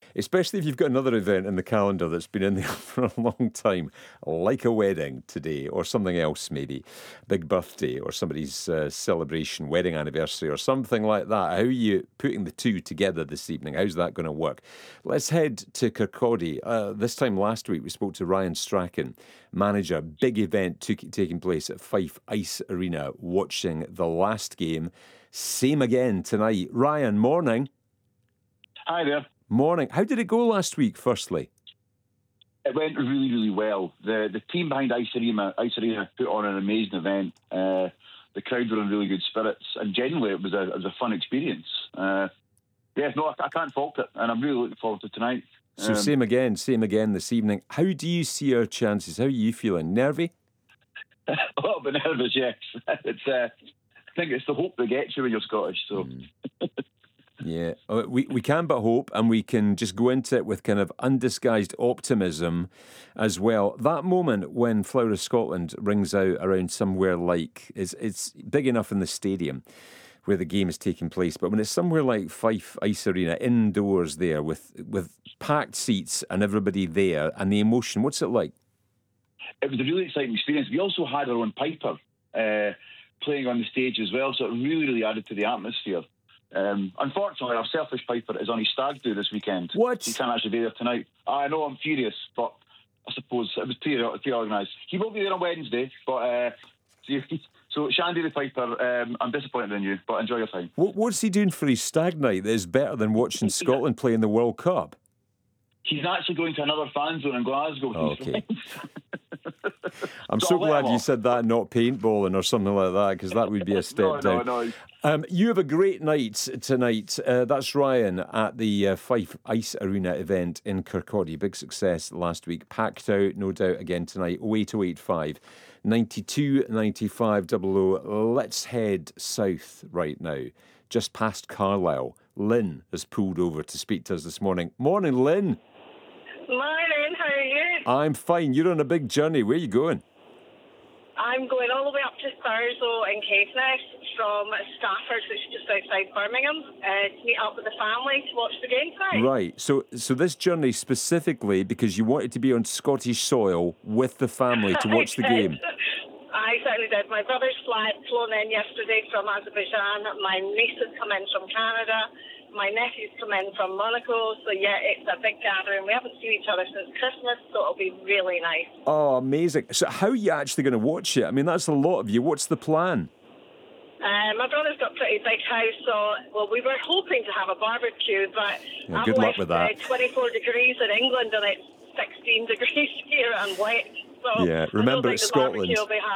Especially if you've got another event in the calendar that's been in there for a long time, like a wedding today or something else maybe, big birthday or somebody's celebration, wedding anniversary or something like that. How are you putting the two together this evening? How's that going to work? Let's head to Kirkcaldy. This time last week we spoke to Ryan Strachan, manager, big event taking place at Fife Ice Arena, watching the last game. Same again tonight. Ryan, morning. Hi there. Morning. How did it go last week, firstly? It went really, really well. The team behind Ice Arena put on an amazing event. The crowd were in really good spirits, and genuinely it was a fun experience. I can't fault it, and I'm really looking forward to tonight. So same again this evening. How do you see our chances? How are you feeling? Nervy? A little bit nervous, yes. I think it's the hope that gets you when you're Scottish. So. Yeah, we can but hope, and we can just go into it with kind of undisguised optimism as well. That moment when Flower of Scotland rings out around somewhere like, it's big enough in the stadium where the game is taking place, but when it's somewhere like Fife Ice Arena, indoors there with packed seats and everybody there, and the emotion, what's it like? It was a really exciting experience. We also had our own piper playing on the stage as well, so it really, really added to the atmosphere. Unfortunately, our selfish piper is on his stag do this weekend. What? He can't actually be there tonight. I know, I'm furious, but I suppose it was pre-organised. He will be there on Wednesday, but so Shandy the piper, I'm disappointed in you, but enjoy your time. What's he doing for his stag night that is better than watching Scotland play in the World Cup? He's actually going to another fan zone in Glasgow. Okay. I'm so glad you said that, not paintballing or something like that, because that would be a step down. No. You have a great night tonight. That's Ryan at the Fife Ice Arena event in Kirkcaldy. Big success last week. Packed out, no doubt, again tonight. 08085 92 95 00. Let's head south right now, just past Carlisle. Lynn has pulled over to speak to us this morning. Morning, Lynn. Morning, how are you? I'm fine. You're on a big journey. Where are you going? I'm going all the way up to Thurso in Caithness from Stafford, which is just outside Birmingham, to meet up with the family to watch the game tonight. Right. So this journey specifically because you wanted to be on Scottish soil with the family to watch the game. I certainly did. My brother's flown in yesterday from Azerbaijan. My niece has come in from Canada. My nephew's come in from Monaco. So, yeah, it's a big gathering. We haven't seen each other since Christmas, so it'll be really nice. Oh, amazing. So how are you actually going to watch it? I mean, that's a lot of you. What's the plan? My brother's got a pretty big house, so we were hoping to have a barbecue, but yeah, good luck with that. 24 degrees in England and it's 16 degrees here and wet. So yeah, remember it's Scotland.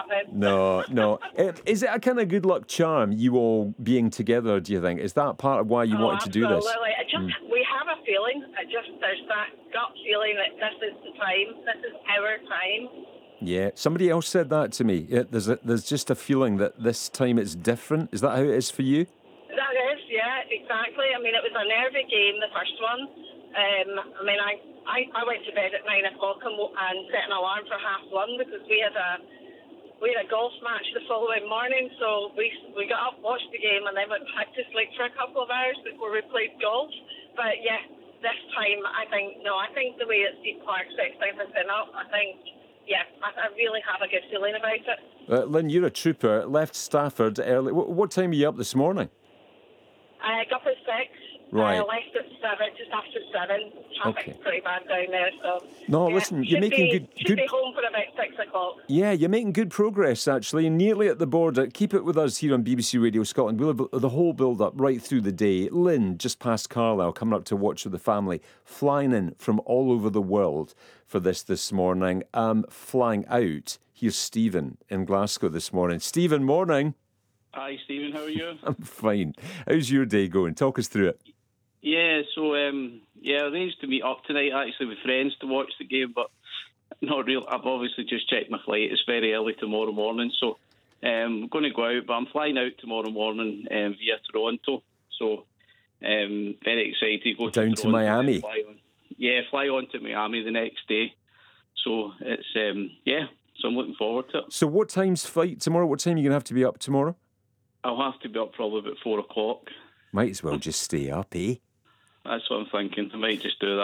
No. Is it a kind of good luck charm, you all being together, do you think? Is that part of why you wanted to do this? We have a feeling. There's that gut feeling that this is the time. This is our time. Yeah, somebody else said that to me. There's just a feeling that this time it's different. Is that how it is for you? That is, yeah, exactly. I mean, it was a nervy game, the first one. I went to bed at 9 o'clock and set an alarm for 1:30 because we had a golf match the following morning. So we got up, watched the game, and then went back to sleep for a couple of hours before we played golf. But yeah, this time I think the way that Steve Clark sets everything up, yeah, I really have a good feeling about it. Lynn, you're a trooper. Left Stafford early. What time are you up this morning? I got up at 6. Right. Left at 7, just after 7. Traffic's pretty bad down there, so... No, yeah, listen, you're making good... Should be home for about 6 o'clock. Yeah, you're making good progress, actually, nearly at the border. Keep it with us here on BBC Radio Scotland. We'll have the whole build-up right through the day. Lynn, just past Carlisle, coming up to watch with the family, flying in from all over the world for this morning. Flying out, here's Stephen in Glasgow this morning. Stephen, morning. Hi, Stephen, how are you? I'm fine. How's your day going? Talk us through it. Yeah, so, I arranged to meet up tonight, actually, with friends to watch the game, but not real. I've obviously just checked my flight. It's very early tomorrow morning, so I'm going to go out, but I'm flying out tomorrow morning via Toronto, so very excited. Go down to Miami. Fly on to Miami the next day. So it's, so I'm looking forward to it. So what time's flight tomorrow? What time are you going to have to be up tomorrow? I'll have to be up probably about 4 o'clock. Might as well just stay up, eh? That's what I'm thinking. I might just do that.